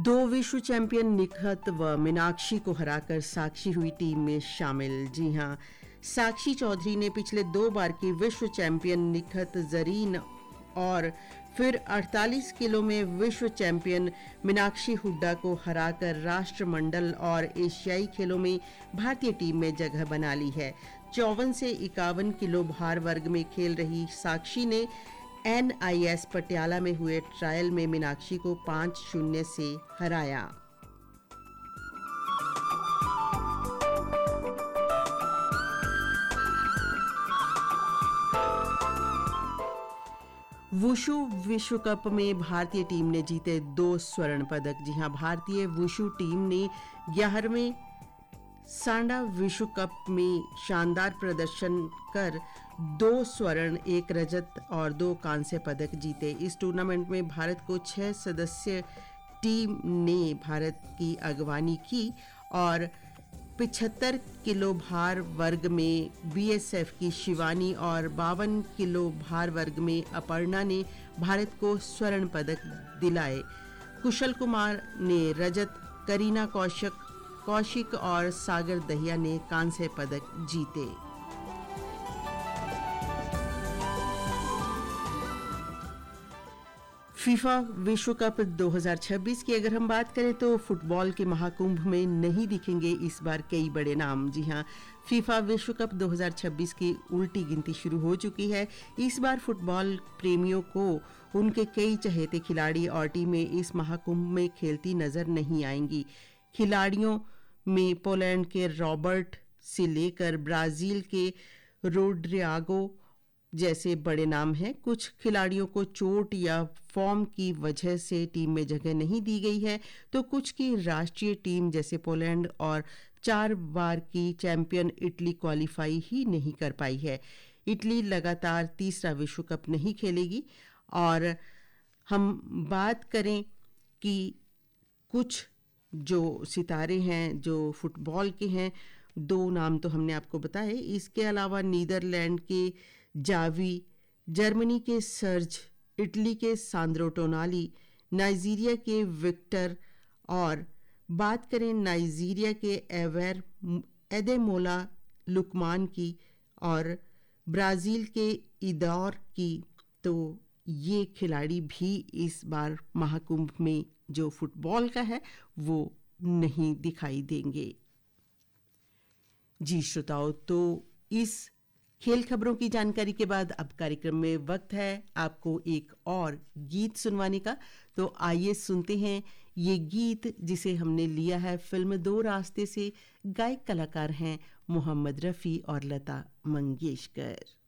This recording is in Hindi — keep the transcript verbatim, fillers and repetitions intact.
दो विश्व चैंपियन निखत व मीनाक्षी को हराकर साक्षी हुई टीम में शामिल। जी हां, साक्षी चौधरी ने पिछले दो बार की विश्व चैंपियन निखत जरीन और फिर अड़तालीस किलो में विश्व चैंपियन मीनाक्षी हुड्डा को हराकर राष्ट्रमंडल और एशियाई खेलों में भारतीय टीम में जगह बना ली है। चौवन से इक्यावन किलो भार वर्ग में खेल रही साक्षी ने एन आई एस पटियाला में हुए ट्रायल में मीनाक्षी को पाँच शून्य से हराया। वुशु विश्व कप में भारतीय टीम ने जीते दो स्वर्ण पदक। जी हां, भारतीय वुशु टीम ने ग्यारहवें सांडा विश्व कप में शानदार प्रदर्शन कर दो स्वर्ण, एक रजत और दो कांस्य पदक जीते। इस टूर्नामेंट में भारत को छह सदस्य टीम ने भारत की अगवानी की और पचहत्तर किलो भार वर्ग में बी एस एफ की शिवानी और बावन किलो भार वर्ग में अपर्णा ने भारत को स्वर्ण पदक दिलाए। कुशल कुमार ने रजत, करीना कौशिक कौशिक और सागर दहिया ने कांस्य पदक जीते। फीफा विश्व कप दो हज़ार छब्बीस की अगर हम बात करें तो फुटबॉल के महाकुंभ में नहीं दिखेंगे इस बार कई बड़े नाम। जी हां, फीफा विश्व कप दो हज़ार छब्बीस की उल्टी गिनती शुरू हो चुकी है। इस बार फुटबॉल प्रेमियों को उनके कई चहेते खिलाड़ी और टीमें इस महाकुंभ में खेलती नजर नहीं आएंगी। खिलाड़ियों में पोलैंड के रॉबर्ट से लेकर ब्राजील के रोड्रिगो जैसे बड़े नाम हैं। कुछ खिलाड़ियों को चोट या फॉर्म की वजह से टीम में जगह नहीं दी गई है, तो कुछ की राष्ट्रीय टीम जैसे पोलैंड और चार बार की चैंपियन इटली क्वालिफाई ही नहीं कर पाई है। इटली लगातार तीसरा विश्व कप नहीं खेलेगी। और हम बात करें कि कुछ जो सितारे हैं जो फुटबॉल के हैं, दो नाम तो हमने आपको बताए। इसके अलावा नीदरलैंड के जावी, जर्मनी के सर्ज, इटली के सांद्रो टोनाली, नाइजीरिया के विक्टर और बात करें नाइजीरिया के एवर एदेमोला लुकमान की और ब्राज़ील के इदौर की, तो ये खिलाड़ी भी इस बार महाकुंभ में जो फुटबॉल का है वो नहीं दिखाई देंगे। जी श्रोताओ, तो इस खेल खबरों की जानकारी के बाद अब कार्यक्रम में वक्त है आपको एक और गीत सुनवाने का। तो आइए सुनते हैं ये गीत जिसे हमने लिया है फिल्म दो रास्ते से। गायक कलाकार हैं मोहम्मद रफ़ी और लता मंगेशकर।